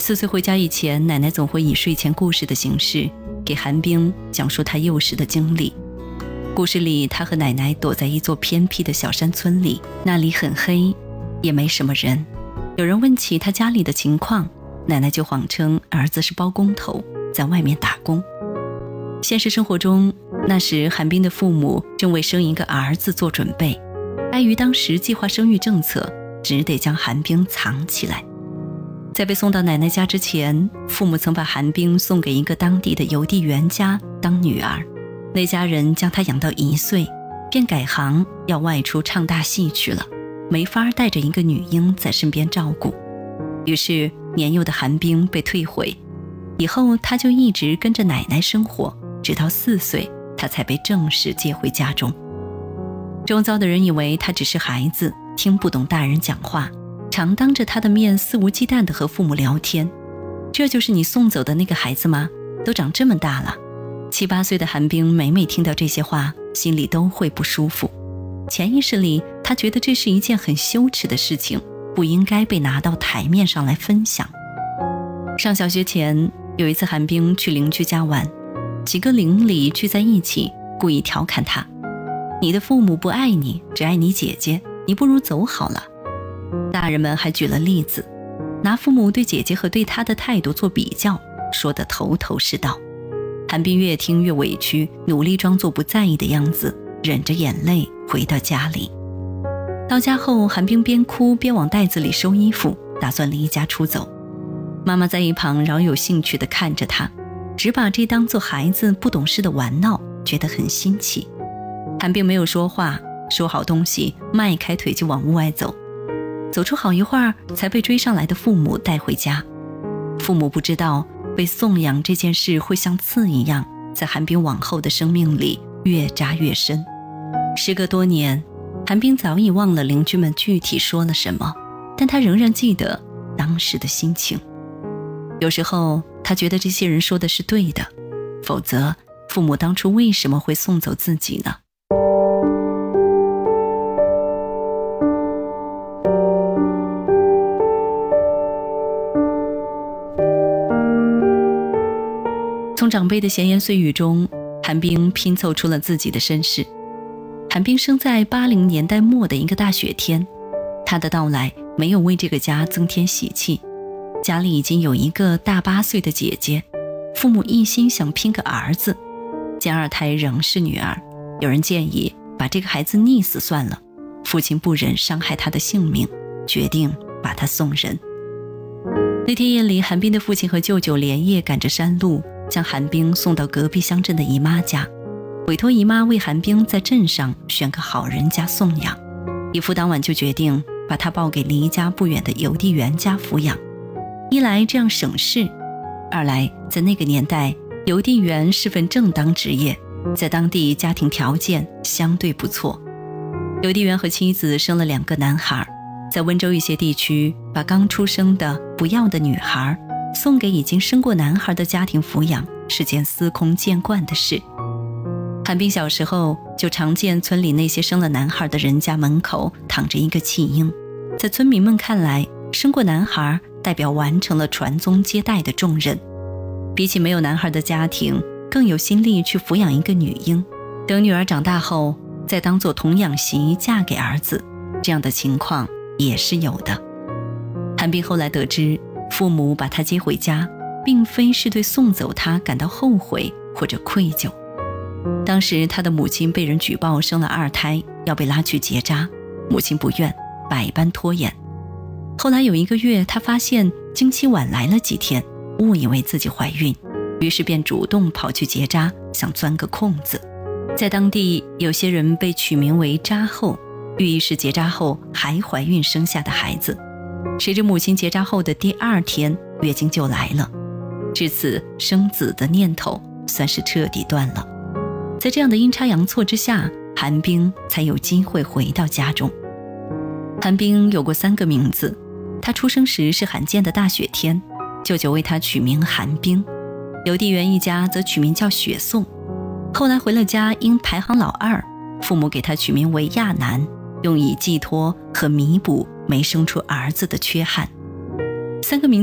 4岁回家以前，奶奶总会以睡前故事的形式给韩冰讲述她幼时的经历。故事里，她和奶奶躲在一座偏僻的小山村里，那里很黑，也没什么人。有人问起她家里的情况，奶奶就谎称儿子是包工头，在外面打工。现实生活中，那时韩冰的父母正为生一个儿子做准备，碍于当时计划生育政策，只得将韩冰藏起来。在被送到奶奶家之前，父母曾把韩冰送给一个当地的邮递员家当女儿。那家人将她养到1岁，便改行要外出唱大戏去了，没法带着一个女婴在身边照顾。于是年幼的韩冰被退回，以后她就一直跟着奶奶生活，直到4岁，她才被正式接回家中。周遭的人以为她只是孩子，听不懂大人讲话，常当着他的面肆无忌惮地和父母聊天。这就是你送走的那个孩子吗？都长这么大了。7、8岁的韩冰每听到这些话，心里都会不舒服。潜意识里，他觉得这是一件很羞耻的事情，不应该被拿到台面上来分享。上小学前，有一次韩冰去邻居家玩，几个邻里聚在一起，故意调侃他：“你的父母不爱你，只爱你姐姐，你不如走好了。”大人们还举了例子，拿父母对姐姐和对他的态度做比较，说得头头是道。韩冰越听越委屈，努力装作不在意的样子，忍着眼泪回到家里。到家后，韩冰边哭边往袋子里收衣服，打算离家出走。妈妈在一旁饶有兴趣地看着他，只把这当作孩子不懂事的玩闹，觉得很新奇。韩冰没有说话，收好东西，迈开腿就往屋外走。走出好一会儿，才被追上来的父母带回家。父母不知道被送养这件事会像刺一样，在韩冰往后的生命里越扎越深。时隔多年，韩冰早已忘了邻居们具体说了什么，但他仍然记得当时的心情。有时候他觉得这些人说的是对的，否则父母当初为什么会送走自己呢？从长辈的闲言碎语中，韩冰拼凑出了自己的身世。韩冰生在80年代末的一个大雪天，他的到来没有为这个家增添喜气。家里已经有一个大8岁的姐姐，父母一心想拼个儿子，见2胎仍是女儿，有人建议把这个孩子溺死算了，父亲不忍伤害他的性命，决定把他送人。那天夜里，韩冰的父亲和舅舅连夜赶着山路，将韩冰送到隔壁乡镇的姨妈家，委托姨妈为韩冰在镇上选个好人家送养。姨父当晚就决定把他抱给离家不远的邮递员家抚养，一来这样省事，二来在那个年代，邮递员是份正当职业，在当地家庭条件相对不错。邮递员和妻子生了2个男孩，在温州一些地区，把刚出生的不要的女孩送给已经生过男孩的家庭抚养，是件司空见惯的事。韩冰小时候就常见村里那些生了男孩的人家门口躺着一个弃婴，在村民们看来，生过男孩代表完成了传宗接代的重任。比起没有男孩的家庭，更有心力去抚养一个女婴，等女儿长大后再当做童养媳嫁给儿子，这样的情况也是有的。韩冰后来得知，父母把他接回家，并非是对送走他感到后悔或者愧疚。当时他的母亲被人举报生了2胎，要被拉去结扎，母亲不愿，百般拖延。后来有1个月，他发现经期晚来了几天，误以为自己怀孕，于是便主动跑去结扎，想钻个空子。在当地，有些人被取名为扎后，寓意是结扎后还怀孕生下的孩子。谁知母亲结扎后的第2天，月经就来了，至此生子的念头算是彻底断了。在这样的阴差阳错之下，韩冰才有机会回到家中。韩冰有过3个名字，他出生时是罕见的大雪天，舅舅为他取名韩冰，邮递员一家则取名叫雪颂。后来回了家，因排行老2，父母给他取名为亚男，用以寄托和弥补没生出儿子的缺憾。3个名